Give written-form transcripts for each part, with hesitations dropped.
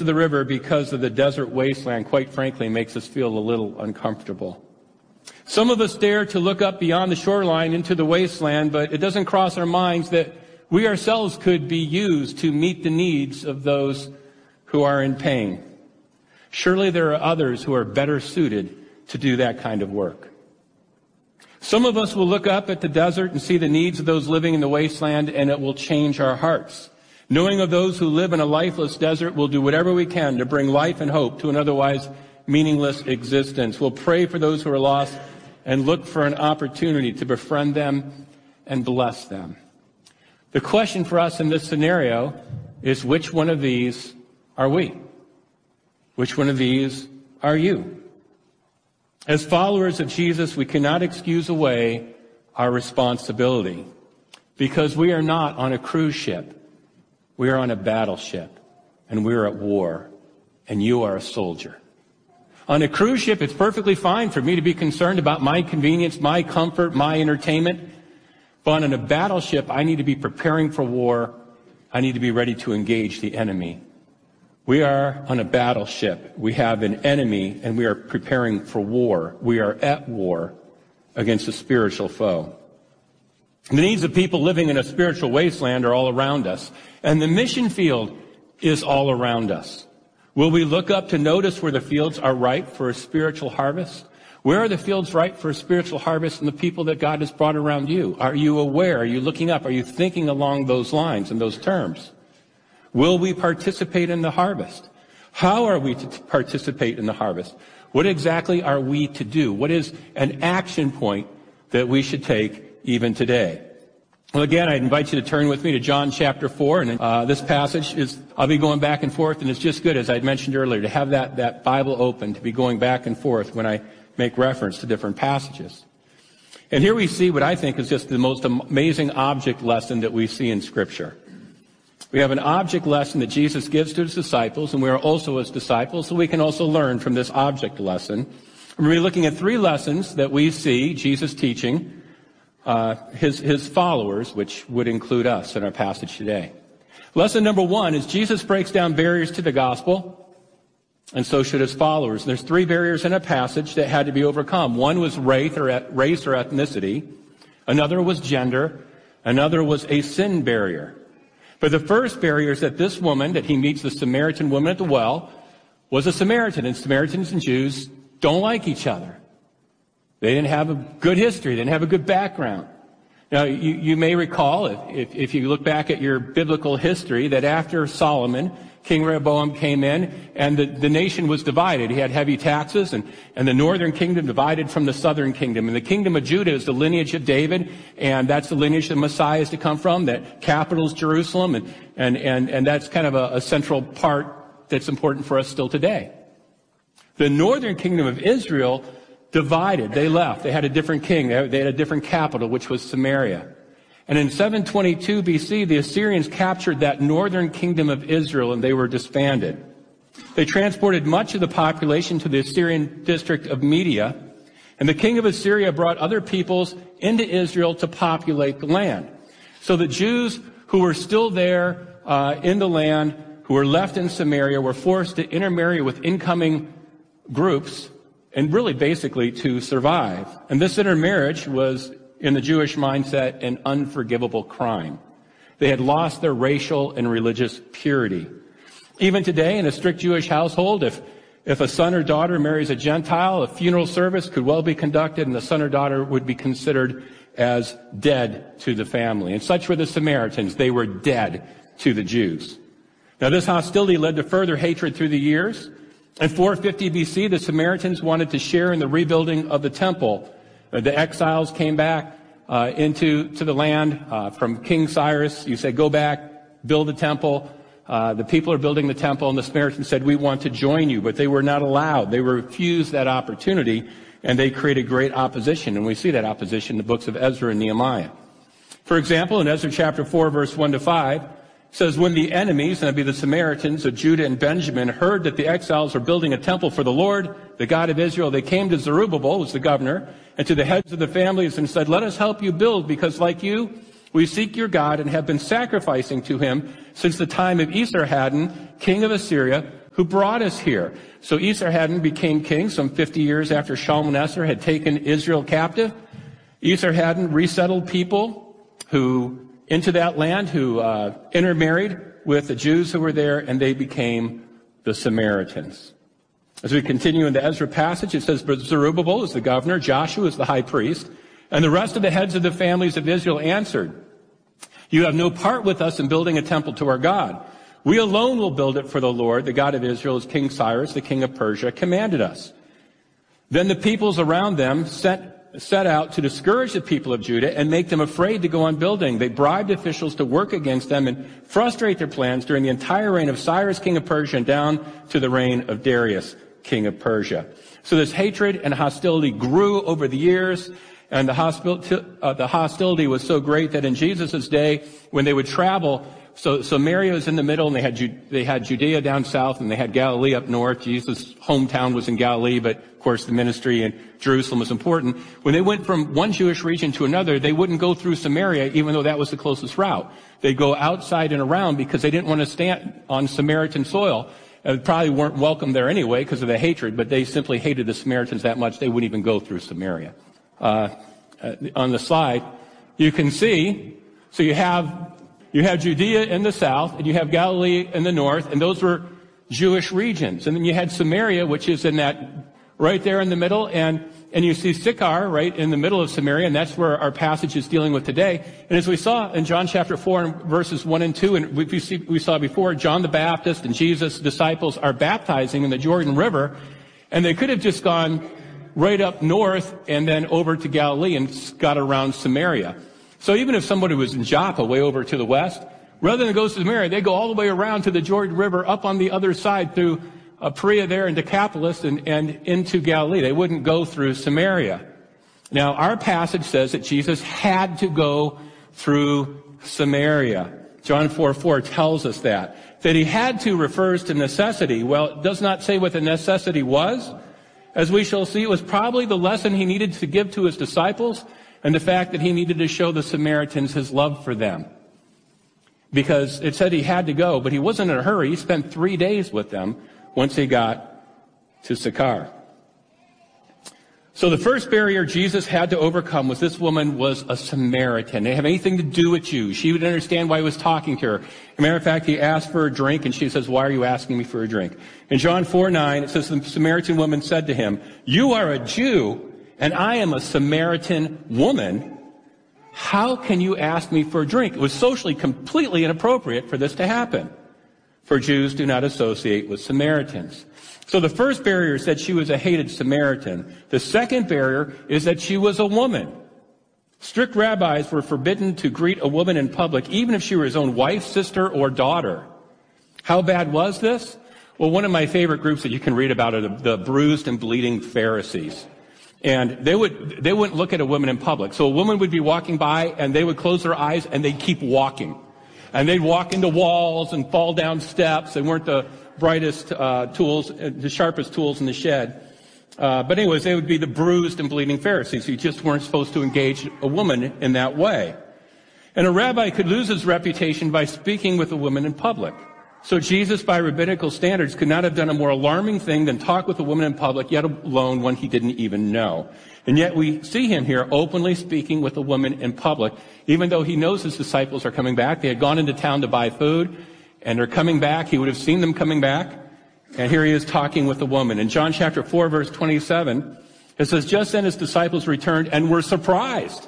of the river because of the desert wasteland, quite frankly, makes us feel a little uncomfortable. Some of us dare to look up beyond the shoreline into the wasteland, but it doesn't cross our minds that we ourselves could be used to meet the needs of those who are in pain. Surely there are others who are better suited to do that kind of work. Some of us will look up at the desert and see the needs of those living in the wasteland, and it will change our hearts. Knowing of those who live in a lifeless desert, we'll do whatever we can to bring life and hope to an otherwise meaningless existence. We'll pray for those who are lost and look for an opportunity to befriend them and bless them. The question for us in this scenario is, which one of these are we? Which one of these are you? As followers of Jesus, we cannot excuse away our responsibility because we are not on a cruise ship. We are on a battleship, and we are at war, and you are a soldier. On a cruise ship, it's perfectly fine for me to be concerned about my convenience, my comfort, my entertainment. But on a battleship, I need to be preparing for war. I need to be ready to engage the enemy. We are on a battleship. We have an enemy, and we are preparing for war. We are at war against a spiritual foe. The needs of people living in a spiritual wasteland are all around us, and the mission field is all around us. Will we look up to notice where the fields are ripe for a spiritual harvest? Where are the fields ripe for a spiritual harvest in the people that God has brought around you? Are you aware? Are you looking up? Are you thinking along those lines and those terms? Will we participate in the harvest? How are we to participate in the harvest? What exactly are we to do? What is an action point that we should take even today? Well, again, I invite you to turn with me to John chapter 4. And this passage I'll be going back and forth, and it's just good, as I mentioned earlier, to have that Bible open, to be going back and forth when I make reference to different passages. And here we see what I think is just the most amazing object lesson that we see in Scripture. We have an object lesson that Jesus gives to his disciples, and we are also his disciples, so we can also learn from this object lesson. We're going to be looking at 3 lessons that we see Jesus teaching his followers, which would include us in our passage today. Lesson number 1 is Jesus breaks down barriers to the gospel, and so should his followers. There's 3 barriers in a passage that had to be overcome. One was race or ethnicity. Another was gender. Another was a sin barrier. But the first barrier is that this woman, that he meets, the Samaritan woman at the well, was a Samaritan, and Samaritans and Jews don't like each other. They didn't have a good history. They didn't have a good background. Now, you may recall, if you look back at your biblical history, that after Solomon, King Rehoboam came in, and the nation was divided. He had heavy taxes, and the northern kingdom divided from the southern kingdom. And the kingdom of Judah is the lineage of David, and that's the lineage the Messiah is to come from. That capital is Jerusalem, and that's kind of a central part that's important for us still today. The northern kingdom of Israel divided. They left. They had a different king. They had a different capital, which was Samaria. And in 722 BC, the Assyrians captured that northern kingdom of Israel, and they were disbanded. They transported much of the population to the Assyrian district of Media, and the king of Assyria brought other peoples into Israel to populate the land. So the Jews who were still there in the land, who were left in Samaria, were forced to intermarry with incoming groups, and really basically to survive. And this intermarriage was, in the Jewish mindset, an unforgivable crime. They had lost their racial and religious purity. Even today, in a strict Jewish household, if a son or daughter marries a Gentile, a funeral service could well be conducted, and the son or daughter would be considered as dead to the family. And such were the Samaritans. They were dead to the Jews. Now, this hostility led to further hatred through the years. In 450 BC, the Samaritans wanted to share in the rebuilding of the temple. The exiles came back into the land from King Cyrus. You said, go back, build the temple. The people are building the temple, and the Samaritans said, we want to join you. But they were not allowed. They refused that opportunity, and they created great opposition. And we see that opposition in the books of Ezra and Nehemiah. For example, in Ezra chapter 4, verse 1-5, it says, when the enemies, and that'd be the Samaritans of Judah and Benjamin, heard that the exiles were building a temple for the Lord, the God of Israel, they came to Zerubbabel, who was the governor, and to the heads of the families and said, let us help you build, because like you, we seek your God and have been sacrificing to him since the time of Esarhaddon, king of Assyria, who brought us here. So Esarhaddon became king some 50 years after Shalmaneser had taken Israel captive. Esarhaddon resettled people into that land who intermarried with the Jews who were there, and they became the Samaritans. As we continue in the Ezra passage, it says, "But Zerubbabel is the governor, Joshua is the high priest, and the rest of the heads of the families of Israel answered, 'You have no part with us in building a temple to our God. We alone will build it for the Lord, the God of Israel, as King Cyrus, the king of Persia, commanded us.' Then the peoples around them set out to discourage the people of Judah and make them afraid to go on building. They bribed officials to work against them and frustrate their plans during the entire reign of Cyrus, king of Persia, and down to the reign of Darius, king of Persia." So this hatred and hostility grew over the years, and the hostility was so great that in Jesus' day, when they would travel, so Samaria was in the middle, and they had Judea down south, and they had Galilee up north. Jesus' hometown was in Galilee, but of course the ministry in Jerusalem was important. When they went from one Jewish region to another, they wouldn't go through Samaria, even though that was the closest route. They'd go outside and around because they didn't want to stand on Samaritan soil. And probably weren't welcome there anyway because of the hatred, but they simply hated the Samaritans that much they wouldn't even go through Samaria. On the slide, you can see, so you have Judea in the south, and you have Galilee in the north, and those were Jewish regions. And then you had Samaria, which is in that, right there in the middle, and you see Sychar right in the middle of Samaria, and that's where our passage is dealing with today. And as we saw in John chapter 4 and verses 1 and 2, and we saw before, John the Baptist and Jesus' disciples are baptizing in the Jordan River, and they could have just gone right up north and then over to Galilee and got around Samaria. So even if somebody was in Joppa, way over to the west, rather than go to Samaria, they go all the way around to the Jordan River up on the other side through Perea there and Decapolis and into Galilee. They wouldn't go through Samaria. Now, our passage says that Jesus had to go through Samaria. John 4:4 tells us that he had to refers to necessity. Well, it does not say what the necessity was. As we shall see, it was probably the lesson he needed to give to his disciples and the fact that he needed to show the Samaritans his love for them. Because it said he had to go, but he wasn't in a hurry. He spent 3 days with them once he got to Sychar. So the first barrier Jesus had to overcome was this woman was a Samaritan. They didn't have anything to do with Jews. She would understand why he was talking to her. As a matter of fact, he asked for a drink, and she says, "Why are you asking me for a drink?" In John 4:9, it says, the Samaritan woman said to him, "You are a Jew, and I am a Samaritan woman. How can you ask me for a drink?" It was socially completely inappropriate for this to happen. For Jews do not associate with Samaritans. So the first barrier is that she was a hated Samaritan. The second barrier is that she was a woman. Strict rabbis were forbidden to greet a woman in public, even if she were his own wife, sister, or daughter. How bad was this? Well, one of my favorite groups that you can read about are the bruised and bleeding Pharisees. And they wouldn't look at a woman in public. So a woman would be walking by, and they would close their eyes, and they'd keep walking. And they'd walk into walls and fall down steps. They weren't the brightest tools, the sharpest tools in the shed. But anyways, they would be the bruised and bleeding Pharisees. You just weren't supposed to engage a woman in that way. And a rabbi could lose his reputation by speaking with a woman in public. So Jesus, by rabbinical standards, could not have done a more alarming thing than talk with a woman in public, yet alone one he didn't even know. And yet we see him here openly speaking with a woman in public, even though he knows his disciples are coming back. They had gone into town to buy food, and they're coming back. He would have seen them coming back. And here he is talking with a woman. In John chapter 4, verse 27, it says, "Just then his disciples returned and were surprised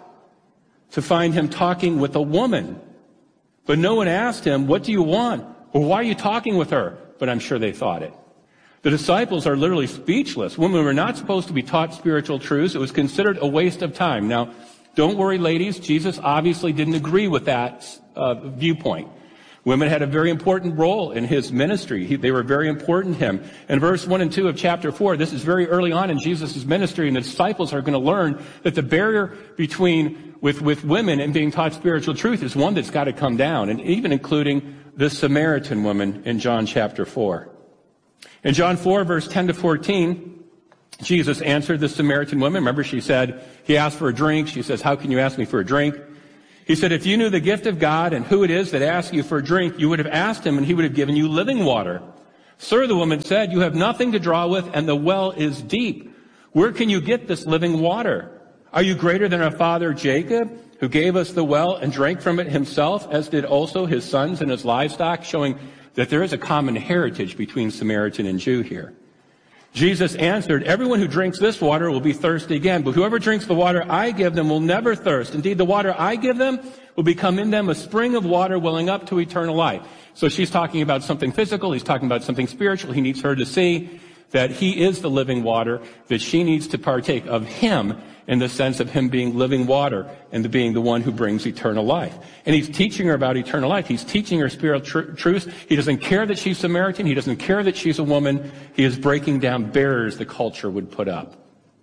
to find him talking with a woman. But no one asked him, 'What do you want?' or 'Why are you talking with her?' But I'm sure they thought it." The disciples are literally speechless. Women were not supposed to be taught spiritual truths. It was considered a waste of time. Now, don't worry, ladies. Jesus obviously didn't agree with that viewpoint. Women had a very important role in his ministry. They were very important to him. In verse 1 and 2 of chapter 4, this is very early on in Jesus' ministry, and the disciples are going to learn that the barrier with women and being taught spiritual truth is one that's got to come down, and even including the Samaritan woman in John chapter 4. In John 4, verse 10 to 14, Jesus answered the Samaritan woman. Remember, he asked for a drink. She says, "How can you ask me for a drink?" He said, "If you knew the gift of God and who it is that asks you for a drink, you would have asked him and he would have given you living water." Sir, the woman said, you have nothing to draw with, and the well is deep. Where can you get this living water? Are you greater than our father Jacob, who gave us the well and drank from it himself, as did also his sons and his livestock?" Showing that there is a common heritage between Samaritan and Jew here. Jesus answered, "Everyone who drinks this water will be thirsty again, but whoever drinks the water I give them will never thirst. Indeed, the water I give them will become in them a spring of water welling up to eternal life." So she's talking about something physical. He's talking about something spiritual. He needs her to see that he is the living water, that she needs to partake of him in the sense of him being living water and being the one who brings eternal life. And he's teaching her about eternal life. He's teaching her spiritual truths. He doesn't care that she's Samaritan. He doesn't care that she's a woman. He is breaking down barriers the culture would put up.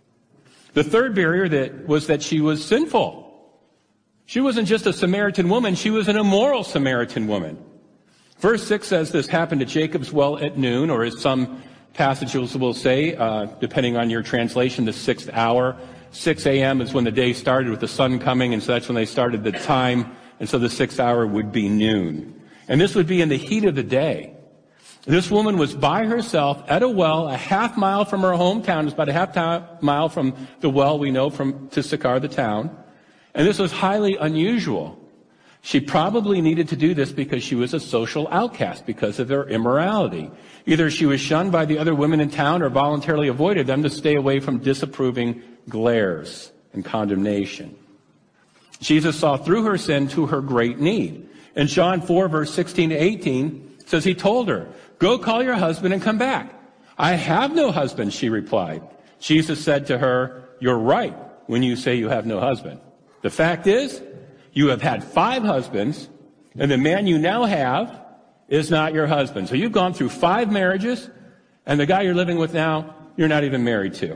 The third barrier was that she was sinful. She wasn't just a Samaritan woman. She was an immoral Samaritan woman. Verse 6 says this happened at Jacob's well at noon, or as some passages will say, depending on your translation, the 6th hour. 6 a.m. is when the day started with the sun coming, and so that's when they started the time, and so the 6th hour would be noon. And this would be in the heat of the day. This woman was by herself at a well a half mile from her hometown. It's about a half mile from the well we know to Sychar, the town. And this was highly unusual. She probably needed to do this because she was a social outcast because of her immorality. Either she was shunned by the other women in town or voluntarily avoided them to stay away from disapproving glares and condemnation. Jesus saw through her sin to her great need. In John 4, verse 16 to 18, says he told her, "Go call your husband and come back." "I have no husband," she replied. Jesus said to her, "You're right when you say you have no husband. The fact is, you have had 5 husbands, and the man you now have is not your husband." So you've gone through 5 marriages, and the guy you're living with now, you're not even married to.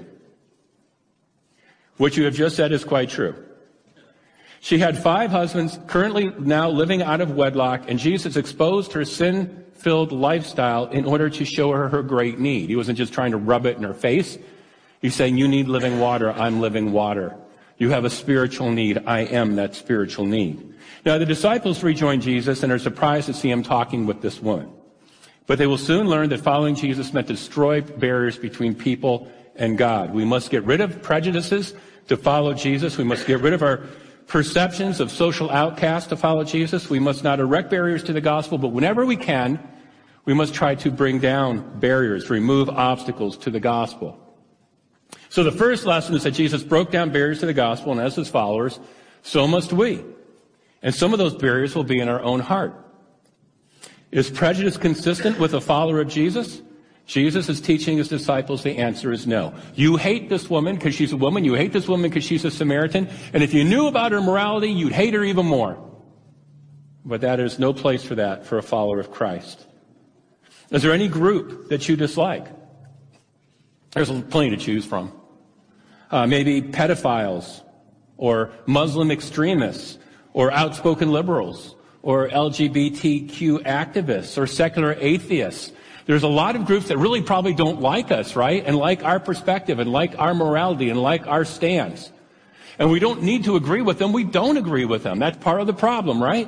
What you have just said is quite true. She had 5 husbands, currently now living out of wedlock, and Jesus exposed her sin-filled lifestyle in order to show her her great need. He wasn't just trying to rub it in her face. He's saying, you need living water, I'm living water. You have a spiritual need, I am that spiritual need. Now the disciples rejoin Jesus and are surprised to see him talking with this woman. But they will soon learn that following Jesus meant to destroy barriers between people and God. We must get rid of prejudices to follow Jesus. We must get rid of our perceptions of social outcasts to follow Jesus. We must not erect barriers to the gospel, but whenever we can, we must try to bring down barriers, remove obstacles to the gospel. So the first lesson is that Jesus broke down barriers to the gospel, and as his followers, so must we. And some of those barriers will be in our own heart. Is prejudice consistent with a follower of Jesus? Jesus is teaching his disciples the answer is no. You hate this woman because she's a woman. You hate this woman because she's a Samaritan. And if you knew about her morality, you'd hate her even more. But that is no place for that for a follower of Christ. Is there any group that you dislike? There's plenty to choose from. Maybe pedophiles, or Muslim extremists, or outspoken liberals, or LGBTQ activists, or secular atheists. There's a lot of groups that really probably don't like us, right? And like our perspective, and like our morality, and like our stance. And we don't need to agree with them. We don't agree with them. That's part of the problem, right?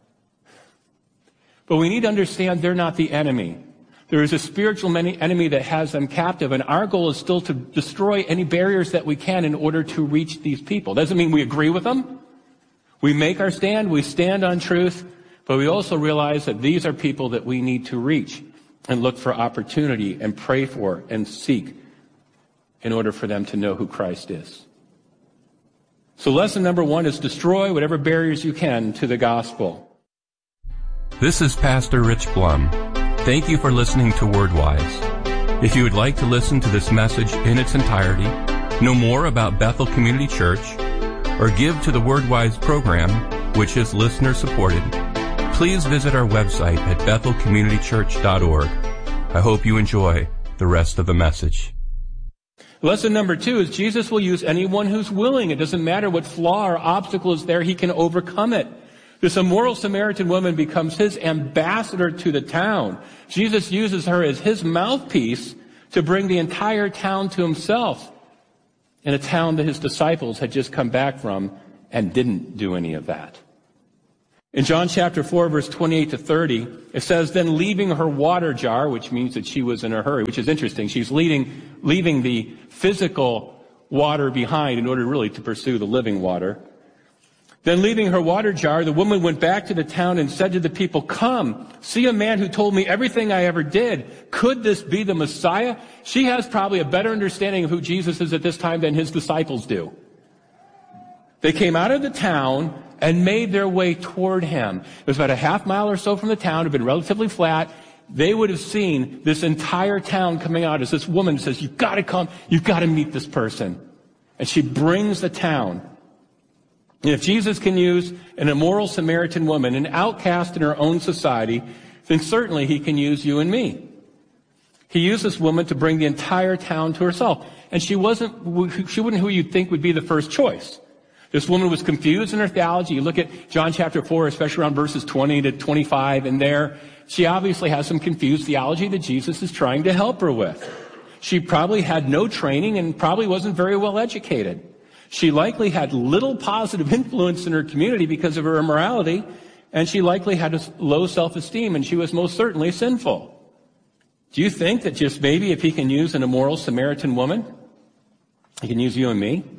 But we need to understand they're not the enemy. There is a spiritual enemy that has them captive, and our goal is still to destroy any barriers that we can in order to reach these people. Doesn't mean we agree with them. We make our stand, we stand on truth, but we also realize that these are people that we need to reach and look for opportunity and pray for and seek in order for them to know who Christ is. So lesson number 1 is destroy whatever barriers you can to the gospel. This is Pastor Rich Blum. Thank you for listening to WordWise. If you would like to listen to this message in its entirety, know more about Bethel Community Church, or give to the WordWise program, which is listener supported, please visit our website at bethelcommunitychurch.org. I hope you enjoy the rest of the message. Lesson number 2 is Jesus will use anyone who's willing. It doesn't matter what flaw or obstacle is there, he can overcome it. This immoral Samaritan woman becomes his ambassador to the town. Jesus uses her as his mouthpiece to bring the entire town to himself, in a town that his disciples had just come back from and didn't do any of that. In John chapter 4, verse 28 to 30, it says, then leaving her water jar, which means that she was in a hurry, which is interesting. She's leaving the physical water behind in order really to pursue the living water. Then leaving her water jar, the woman went back to the town and said to the people, come, see a man who told me everything I ever did. Could this be the Messiah? She has probably a better understanding of who Jesus is at this time than his disciples do. They came out of the town and made their way toward him. It was about a half mile or so from the town. It had been relatively flat. They would have seen this entire town coming out as this woman says, you've got to come. You've got to meet this person. And she brings the town. And if Jesus can use an immoral Samaritan woman, an outcast in her own society, then certainly he can use you and me. He used this woman to bring the entire town to herself. And she wasn't who you'd think would be the first choice. This woman was confused in her theology. You look at John chapter 4, especially around verses 20 to 25, and there she obviously has some confused theology that Jesus is trying to help her with. She probably had no training and probably wasn't very well educated. She likely had little positive influence in her community because of her immorality, and she likely had a low self-esteem, and she was most certainly sinful. Do you think that just maybe if he can use an immoral Samaritan woman, he can use you and me?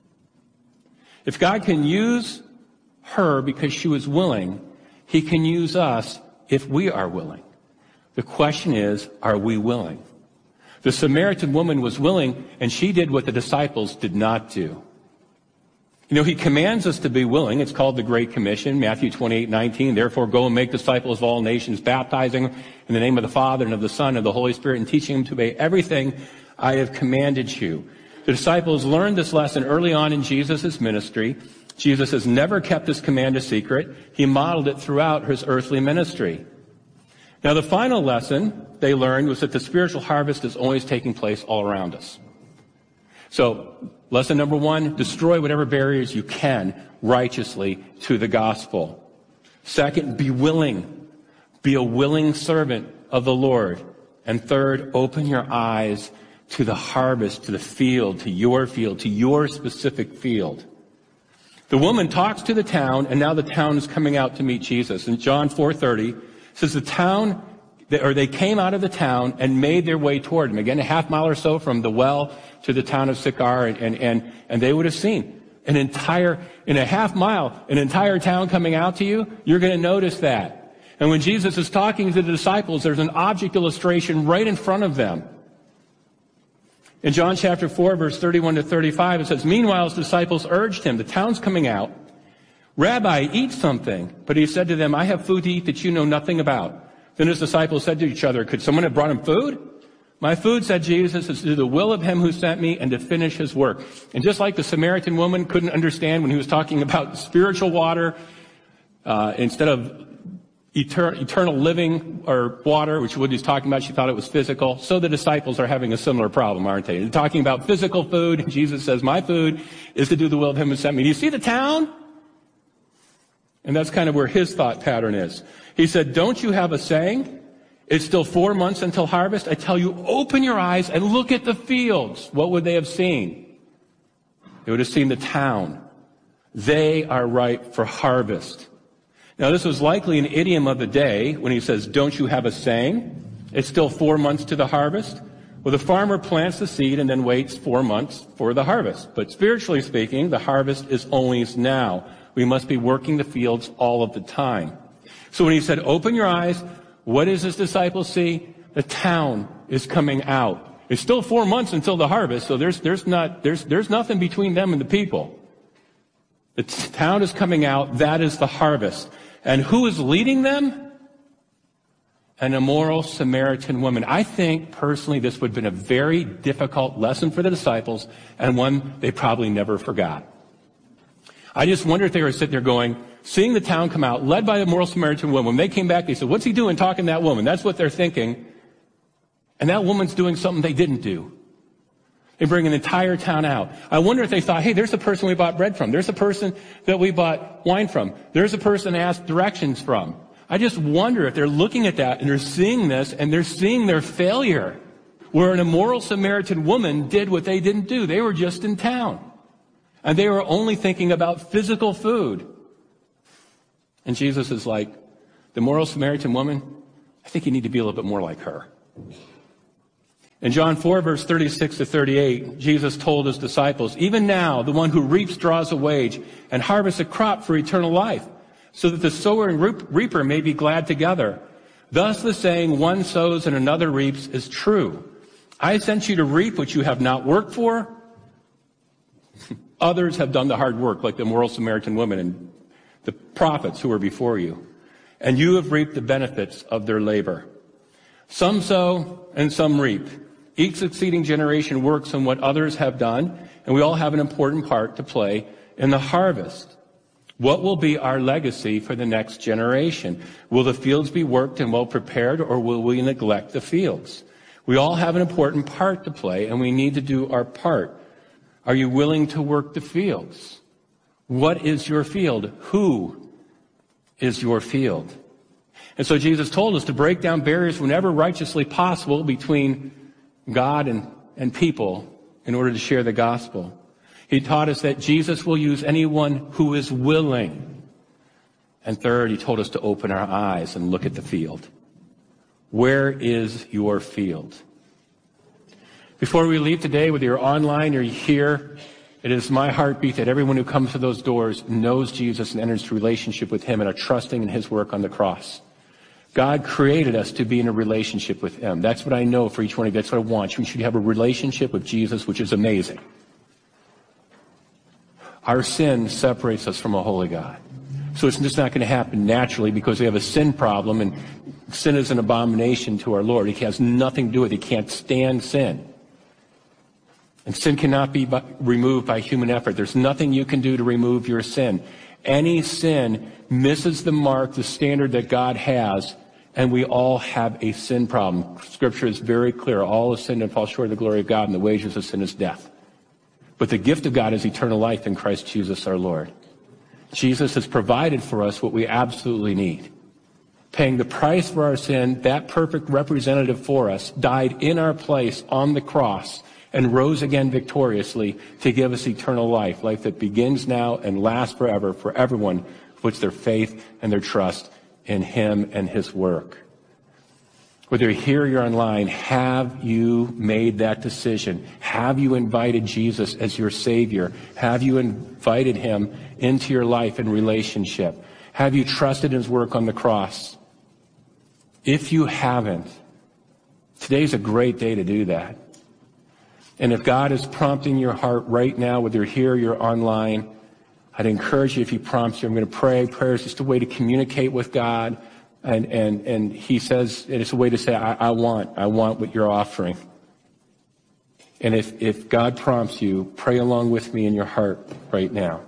If God can use her because she was willing, he can use us if we are willing. The question is, are we willing? The Samaritan woman was willing, and she did what the disciples did not do. You know, he commands us to be willing. It's called the Great Commission, Matthew 28:19. Therefore, go and make disciples of all nations, baptizing in the name of the Father and of the Son and of the Holy Spirit, and teaching them to obey everything I have commanded you. The disciples learned this lesson early on in Jesus' ministry. Jesus has never kept this command a secret. He modeled it throughout his earthly ministry. Now, the final lesson they learned was that the spiritual harvest is always taking place all around us. So, lesson number one, destroy whatever barriers you can righteously to the gospel. Second, be willing. Be a willing servant of the Lord. And third, open your eyes to the harvest, to the field, to your specific field. The woman talks to the town, and now the town is coming out to meet Jesus. In John 4:30, it says they came out of the town and made their way toward him. Again, a half mile or so from the well to the town of Sychar, and they would have seen in a half mile, an entire town coming out to you. You're going to notice that. And when Jesus is talking to the disciples, there's an object illustration right in front of them. In John chapter 4, verse 31 to 35, it says, meanwhile, his disciples urged him, the town's coming out, Rabbi, eat something. But he said to them, I have food to eat that you know nothing about. Then his disciples said to each other, could someone have brought him food? My food, said Jesus, is to do the will of him who sent me and to finish his work. And just like the Samaritan woman couldn't understand when he was talking about spiritual water, instead of eternal living or water, which is what he's talking about, she thought it was physical. So the disciples are having a similar problem, aren't they? They're talking about physical food, and Jesus says, my food is to do the will of him who sent me. Do you see the town? And that's kind of where his thought pattern is. He said, don't you have a saying? It's still 4 months until harvest. I tell you, open your eyes and look at the fields. What would they have seen? They would have seen the town. They are ripe for harvest. Now, this was likely an idiom of the day when he says, don't you have a saying? It's still 4 months to the harvest. Well, the farmer plants the seed and then waits 4 months for the harvest. But spiritually speaking, the harvest is always now. We must be working the fields all of the time. So when he said, open your eyes, what does his disciples see? The town is coming out. It's still 4 months until the harvest, so there's nothing between them and the people. The town is coming out. That is the harvest. And who is leading them? An immoral Samaritan woman. I think, personally, this would have been a very difficult lesson for the disciples and one they probably never forgot. I just wonder if they were sitting there going, seeing the town come out, led by a immoral Samaritan woman. When they came back, they said, what's he doing talking to that woman? That's what they're thinking. And that woman's doing something they didn't do. They bring an entire town out. I wonder if they thought, hey, there's the person we bought bread from. There's the person that we bought wine from. There's the person asked directions from. I just wonder if they're looking at that and they're seeing this and they're seeing their failure, where an immoral Samaritan woman did what they didn't do. They were just in town. And they were only thinking about physical food. And Jesus is like, the moral Samaritan woman, I think you need to be a little bit more like her. In John 4, verse 36 to 38, Jesus told his disciples, even now, the one who reaps draws a wage and harvests a crop for eternal life, so that the sower and reaper may be glad together. Thus the saying, one sows and another reaps, is true. I sent you to reap what you have not worked for. Others have done the hard work, like the moral Samaritan woman and the prophets who were before you. And you have reaped the benefits of their labor. Some sow and some reap. Each succeeding generation works on what others have done, and we all have an important part to play in the harvest. What will be our legacy for the next generation? Will the fields be worked and well prepared, or will we neglect the fields? We all have an important part to play, and we need to do our part. Are you willing to work the fields? What is your field? Who is your field? And so Jesus told us to break down barriers whenever righteously possible between God and people in order to share the gospel. He taught us that Jesus will use anyone who is willing. And third, he told us to open our eyes and look at the field. Where is your field? Before we leave today, whether you're online or you're here, it is my heartbeat that everyone who comes to those doors knows Jesus and enters into relationship with him and are trusting in his work on the cross. God created us to be in a relationship with him. That's what I know for each one of you. That's what I want. We should have a relationship with Jesus, which is amazing. Our sin separates us from a holy God. So it's just not going to happen naturally because we have a sin problem, and sin is an abomination to our Lord. He has nothing to do with it. He can't stand sin. And sin cannot be removed by human effort. There's nothing you can do to remove your sin. Any sin misses the mark, the standard that God has, and we all have a sin problem. Scripture is very clear. All have sinned and fall short of the glory of God, and the wages of sin is death. But the gift of God is eternal life in Christ Jesus our Lord. Jesus has provided for us what we absolutely need. Paying the price for our sin, that perfect representative for us, died in our place on the cross and rose again victoriously to give us eternal life, life that begins now and lasts forever for everyone who puts their faith and their trust in him and his work. Whether you're here or you're online, have you made that decision? Have you invited Jesus as your Savior? Have you invited him into your life and relationship? Have you trusted his work on the cross? If you haven't, today's a great day to do that. And if God is prompting your heart right now, whether you're here or you're online, I'd encourage you, if he prompts you, I'm going to pray. Prayer is just a way to communicate with God. And he says, it's a way to say, I want what you're offering. And if God prompts you, pray along with me in your heart right now.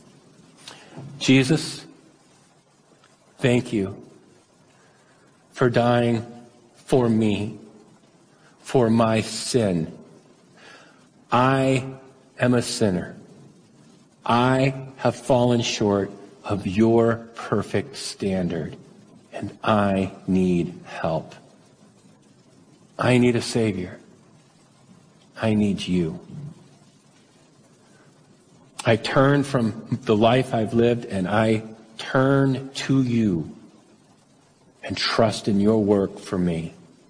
Jesus, thank you for dying for me, for my sin. I am a sinner. I have fallen short of your perfect standard, and I need help. I need a Savior. I need you. I turn from the life I've lived, and I turn to you and trust in your work for me.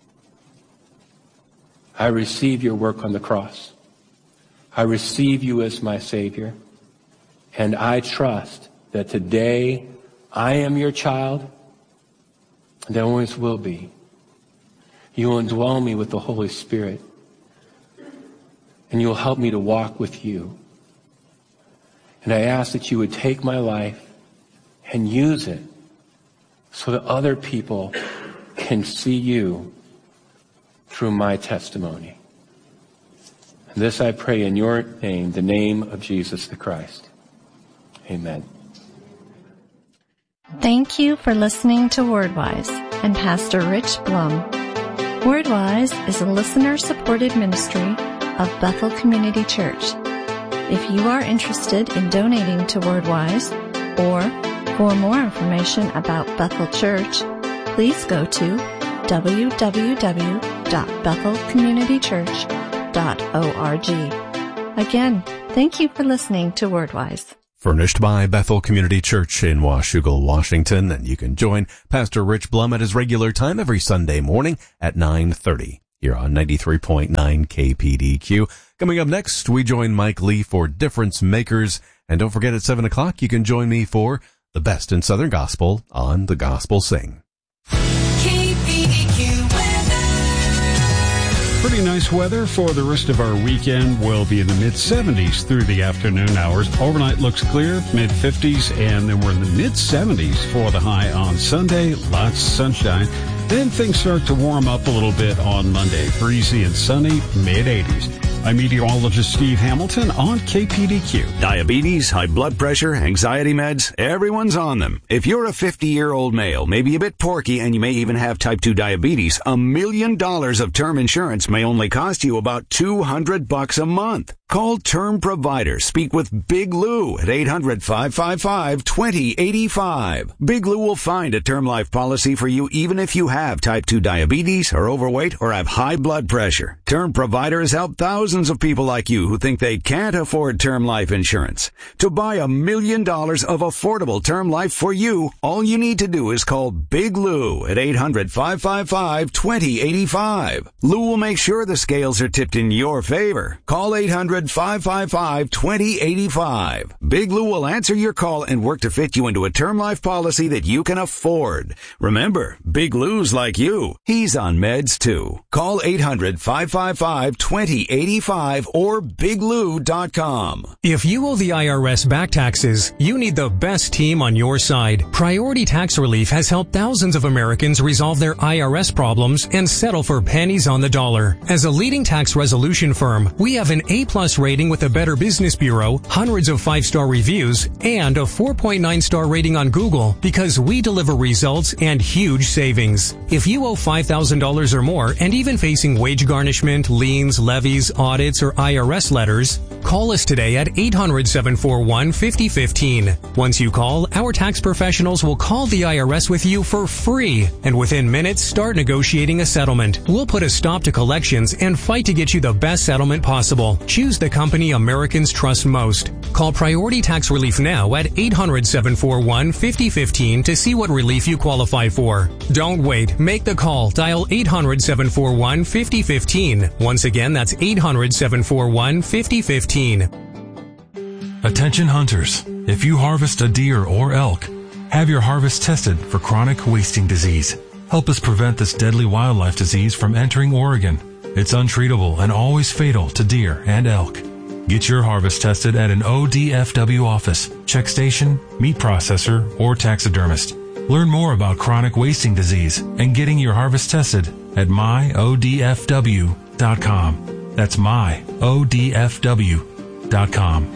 I receive your work on the cross. I receive you as my Savior. And I trust that today I am your child, and I always will be. You will indwell me with the Holy Spirit, and you will help me to walk with you. And I ask that you would take my life and use it so that other people can see you through my testimony. And this I pray in your name, the name of Jesus the Christ. Amen. Thank you for listening to WordWise and Pastor Rich Blum. WordWise is a listener-supported ministry of Bethel Community Church. If you are interested in donating to WordWise or for more information about Bethel Church, please go to www.bethelcommunitychurch.org. Again, thank you for listening to WordWise. Furnished by Bethel Community Church in Washougal, Washington, and you can join Pastor Rich Blum at his regular time every Sunday morning at 9:30 here on 93.9 KPDQ. Coming up next, we join Mike Lee for Difference Makers, and don't forget at 7 o'clock you can join me for The Best in Southern Gospel on The Gospel Sing. Pretty nice weather for the rest of our weekend. We'll be in the mid-70s through the afternoon hours. Overnight looks clear, mid-50s, and then we're in the mid-70s for the high on Sunday. Lots of sunshine. Then things start to warm up a little bit on Monday. Breezy and sunny, mid-80s. I'm meteorologist Steve Hamilton on KPDQ. Diabetes, high blood pressure, anxiety meds, everyone's on them. If you're a 50-year-old male, maybe a bit porky, and you may even have type 2 diabetes, $1 million of term insurance may only cost you about $200 a month. Call Term Provider. Speak with Big Lou at 800-555-2085. Big Lou will find a term life policy for you even if you have type 2 diabetes, are overweight, or have high blood pressure. Term Provider has helped thousands of people like you who think they can't afford term life insurance. To buy $1 million of affordable term life for you, all you need to do is call Big Lou at 800-555-2085. Lou will make sure the scales are tipped in your favor. Call 800-555-2085. Big Lou will answer your call and work to fit you into a term life policy that you can afford. Remember, Big Lou's like you. He's on meds too. Call 800-555-2085 or biglou.com. If you owe the IRS back taxes, you need the best team on your side. Priority Tax Relief has helped thousands of Americans resolve their IRS problems and settle for pennies on the dollar. As a leading tax resolution firm, we have an A+ rating with the Better Business Bureau, hundreds of 5-star reviews, and a 4.9-star rating on Google because we deliver results and huge savings. If you owe $5,000 or more and even facing wage garnishment, liens, levies, audits, or IRS letters, call us today at 800-741-5015. Once you call, our tax professionals will call the IRS with you for free, and within minutes start negotiating a settlement. We'll put a stop to collections and fight to get you the best settlement possible. Choose the company Americans trust most. Call Priority Tax Relief now at 800-741-5015 to see what relief you qualify for. Don't wait. Make the call. Dial 800-741-5015. Once again, that's 800-741-5015. Attention hunters. If you harvest a deer or elk, have your harvest tested for chronic wasting disease. Help us prevent this deadly wildlife disease from entering Oregon. It's untreatable and always fatal to deer and elk. Get your harvest tested at an ODFW office, check station, meat processor, or taxidermist. Learn more about chronic wasting disease and getting your harvest tested at myodfw.com. That's myodfw.com.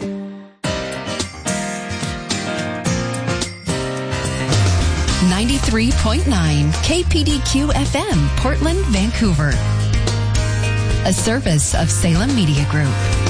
93.9 KPDQ FM, Portland, Vancouver. A service of Salem Media Group.